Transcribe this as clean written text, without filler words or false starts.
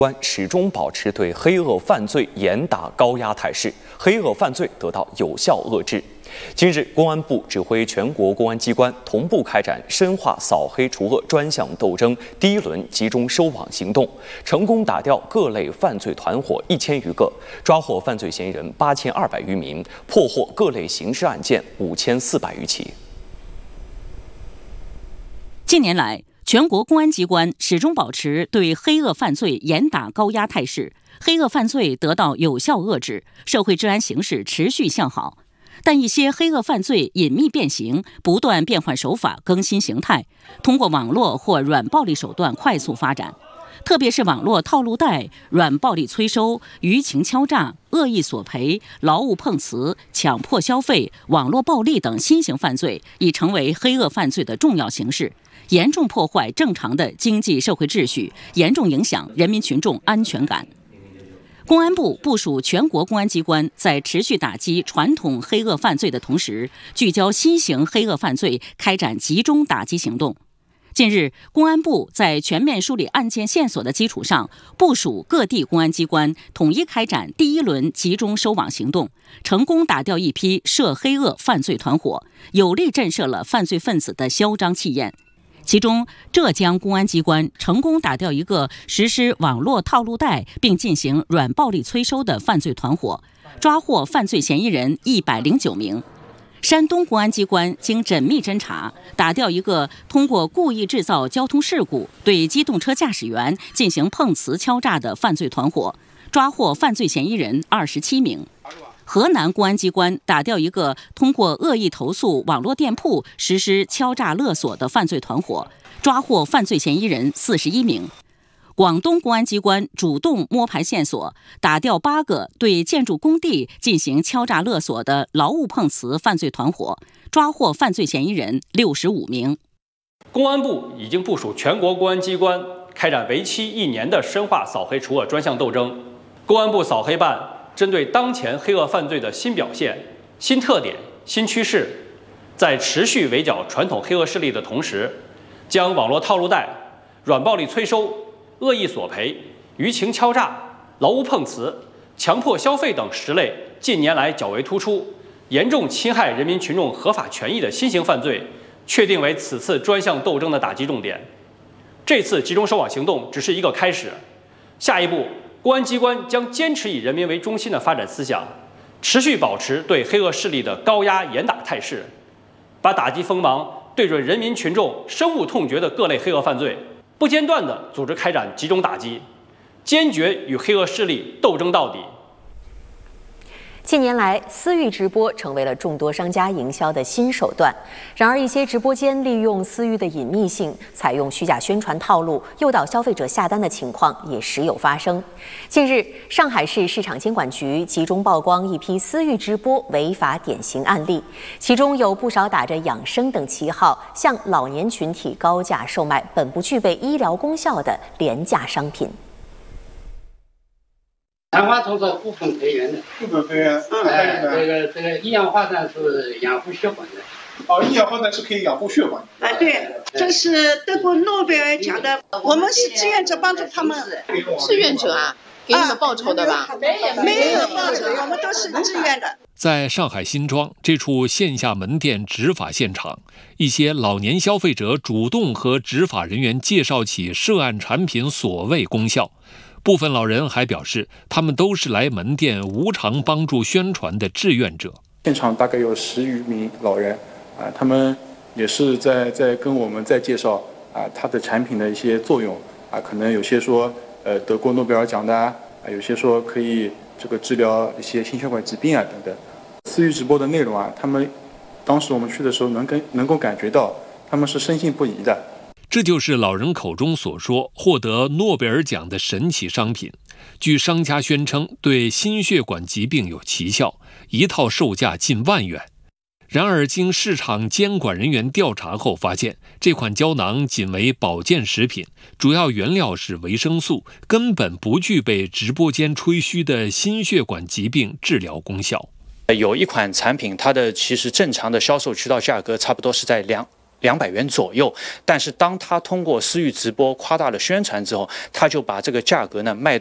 关始终保持对黑恶犯罪严打高压态势，黑恶犯罪得到有效遏制。今日，公安部指挥全国公安机关同步开展深化扫黑除恶专项斗争第一轮集中收网行动，成功打掉各类犯罪团伙1000余个，抓获犯罪嫌疑人8200余名，破获各类刑事案件5400余起。 近年来，全国公安机关始终保持对黑恶犯罪严打高压态势，黑恶犯罪得到有效遏制，社会治安形势持续向好。但一些黑恶犯罪隐秘变形，不断变换手法、更新形态，通过网络或软暴力手段快速发展。特别是网络套路贷、软暴力催收、舆情敲诈、恶意索赔、劳务碰瓷、强迫消费、网络暴力等新型犯罪，已成为黑恶犯罪的重要形式，严重破坏正常的经济社会秩序，严重影响人民群众安全感。公安部部署全国公安机关在持续打击传统黑恶犯罪的同时，聚焦新型黑恶犯罪，开展集中打击行动。近日，公安部在全面梳理案件线索的基础上，部署各地公安机关统一开展第一轮集中收网行动，成功打掉一批涉黑恶犯罪团伙，有力震慑了犯罪分子的嚣张气焰。其中，浙江公安机关成功打掉一个实施网络套路贷并进行软暴力催收的犯罪团伙，抓获犯罪嫌疑人109名。山东公安机关经缜密侦查，打掉一个通过故意制造交通事故对机动车驾驶员进行碰瓷敲诈的犯罪团伙，抓获犯罪嫌疑人27名。河南公安机关打掉一个通过恶意投诉网络店铺实施敲诈勒索的犯罪团伙，抓获犯罪嫌疑人41名。广东公安机关主动摸排线索，打掉8个对建筑工地进行敲诈勒索的劳务碰瓷犯罪团伙，抓获犯罪嫌疑人65名。 公安部已经部署全国公安机关开展为期1年的深化扫黑除恶专项斗争。公安部扫黑办针对当前黑恶犯罪的新表现、新特点、新趋势，在持续围剿传统黑恶势力的同时，将网络套路贷、软暴力催收、恶意索赔、舆情敲诈、劳务碰瓷、强迫消费等10类近年来较为突出、严重侵害人民群众合法权益的新型犯罪，确定为此次专项斗争的打击重点。这次集中收网行动只是一个开始，下一步，公安机关将坚持以人民为中心的发展思想，持续保持对黑恶势力的高压严打态势，把打击锋芒对准人民群众深恶痛绝的各类黑恶犯罪，不间断地组织开展集中打击，坚决与黑恶势力斗争到底。 近年来，私域直播成为了众多商家营销的新手段。然而，一些直播间利用私域的隐秘性，采用虚假宣传套路，诱导消费者下单的情况也时有发生。近日，上海市市场监管局集中曝光一批私域直播违法典型案例，其中有不少打着养生等旗号，向老年群体高价售卖本不具备医疗功效的廉价商品。 兰花虫是部分培源的， 部分培源， 这个一氧化氮是养护血管的。 哦，一氧化氮是可以养护血管的。 哎，对，这是得过诺贝尔奖的，我们是志愿者帮助他们。 志愿者啊，给你们报酬的吧？ 没有报酬，我们都是志愿的。 在上海新庄这处线下门店执法现场，一些老年消费者主动和执法人员介绍起涉案产品所谓功效。部分老人还表示，他们都是来门店无偿帮助宣传的志愿者。 现场大概有10余名老人，他们也是在跟我们在介绍它的产品的一些作用可能有些说得过诺贝尔奖的有些说可以这个治疗一些心血管疾病等等。私域直播的内容他们当时我们去的时候能够感觉到他们是深信不疑的。 这就是老人口中所说获得诺贝尔奖的神奇商品。据商家宣称，对心血管疾病有奇效，一套售价近万元。然而，经市场监管人员调查后发现，这款胶囊仅为保健食品，主要原料是维生素，根本不具备直播间吹嘘的心血管疾病治疗功效。 有一款产品，它的其实正常的销售渠道价格差不多是在 200元左右。但是当他通过私域直播夸大了宣传之后，他就把这个价格呢卖